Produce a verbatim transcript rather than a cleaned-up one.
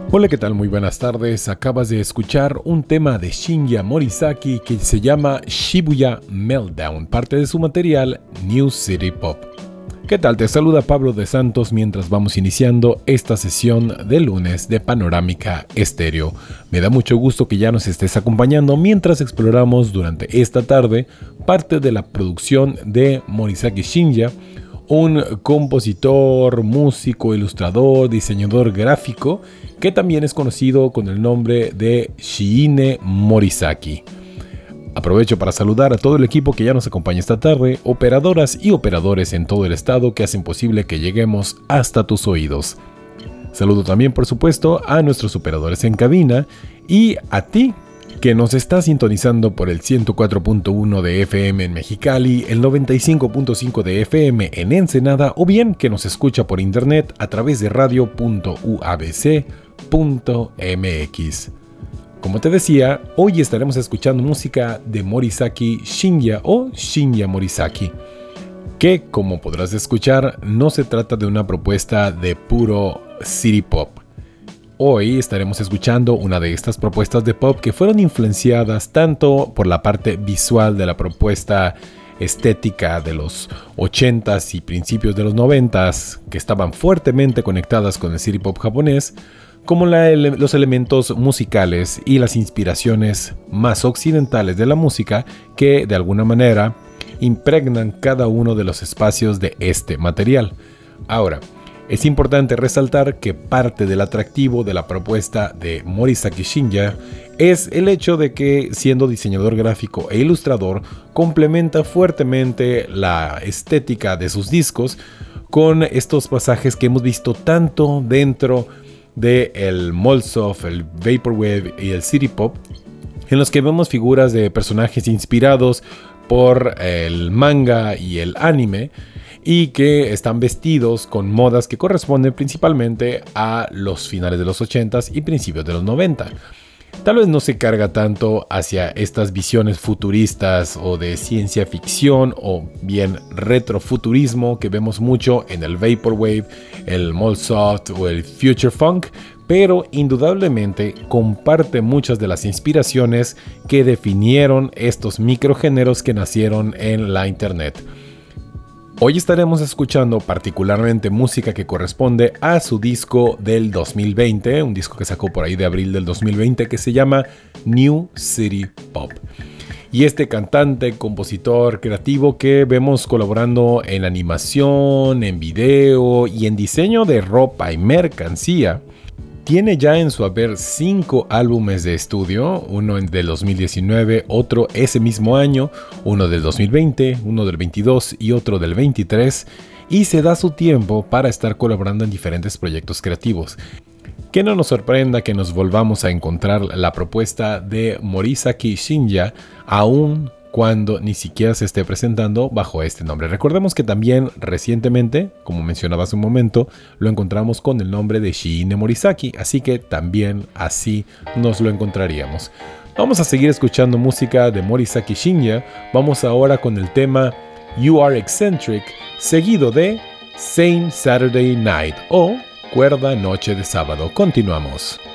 Hola, ¿qué tal? Muy buenas tardes. Acabas de escuchar un tema de Shinya Morisaki que se llama Shibuya Meltdown, parte de su material New City Pop. ¿Qué tal? Te saluda Pablo de Santos mientras vamos iniciando esta sesión de lunes de Panorámica Estéreo. Me da mucho gusto que ya nos estés acompañando mientras exploramos durante esta tarde parte de la producción de Morisaki Shinya, un compositor, músico, ilustrador, diseñador gráfico que también es conocido con el nombre de Shiine Morisaki. Aprovecho para saludar a todo el equipo que ya nos acompaña esta tarde, operadoras y operadores en todo el estado que hacen posible que lleguemos hasta tus oídos. Saludo también, por supuesto, a nuestros operadores en cabina y a ti que nos está sintonizando por el ciento cuatro punto uno de F M en Mexicali, el noventa y cinco punto cinco de F M en Ensenada o bien que nos escucha por internet a través de radio punto u a b c punto m x. Como te decía, hoy estaremos escuchando música de Morisaki Shinya o Shinya Morisaki, que como podrás escuchar no se trata de una propuesta de puro city pop. Hoy estaremos escuchando una de estas propuestas de pop que fueron influenciadas tanto por la parte visual de la propuesta estética de los ochentas y principios de los noventas, que estaban fuertemente conectadas con el city pop japonés, como la, los elementos musicales y las inspiraciones más occidentales de la música que de alguna manera impregnan cada uno de los espacios de este material. Ahora, es importante resaltar que parte del atractivo de la propuesta de Morisaki Shinya es el hecho de que, siendo diseñador gráfico e ilustrador, complementa fuertemente la estética de sus discos con estos pasajes que hemos visto tanto dentro del Molsoft, el Vaporwave y el City Pop, en los que vemos figuras de personajes inspirados por el manga y el anime, y que están vestidos con modas que corresponden principalmente a los finales de los ochentas y principios de los noventa. Tal vez no se carga tanto hacia estas visiones futuristas o de ciencia ficción o bien retrofuturismo que vemos mucho en el Vaporwave, el Molsoft o el Future Funk, pero indudablemente comparte muchas de las inspiraciones que definieron estos microgéneros que nacieron en la internet. Hoy estaremos escuchando particularmente música que corresponde a su disco del dos mil veinte, un disco que sacó por ahí de abril del dos mil veinte que se llama New City Pop. Y este cantante, compositor, creativo que vemos colaborando en animación, en video y en diseño de ropa y mercancía, tiene ya en su haber cinco álbumes de estudio, uno del dos mil diecinueve, otro ese mismo año, uno del dos mil veinte, uno del veintidós y otro del veintitrés, y se da su tiempo para estar colaborando en diferentes proyectos creativos. Que no nos sorprenda que nos volvamos a encontrar la propuesta de Morisaki Shinya aún cuando ni siquiera se esté presentando bajo este nombre. Recordemos que también recientemente, como mencionaba hace un momento, lo encontramos con el nombre de Shiine Morisaki, así que también así nos lo encontraríamos. Vamos a seguir escuchando música de Morisaki Shinya. Vamos ahora con el tema You Are Eccentric, seguido de Same Saturday Night o Cuerda Noche de Sábado. Continuamos.